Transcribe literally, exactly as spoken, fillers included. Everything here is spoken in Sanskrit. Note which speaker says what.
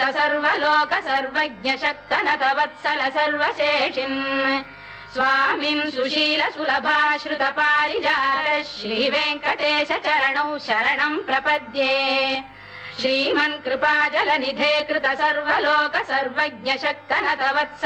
Speaker 1: सर्वलोक सर्वज्ञ शक्तनत वत्सल सर्वशेषिन् स्वामिन् सुशील सुलभाश्रुत पारिजात श्री वेङ्कटेश चरणौ शरणं प्रपद्ये श्रीमन् कृपाजल निधे कृत सर्वलोक सर्वज्ञ शक्तनत वत्सल